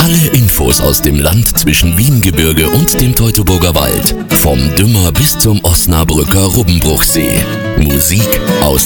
Alle Infos aus dem Land zwischen Wiehengebirge und dem Teutoburger Wald. Vom Dümmer bis zum Osnabrücker Rubbenbruchsee. Musik aus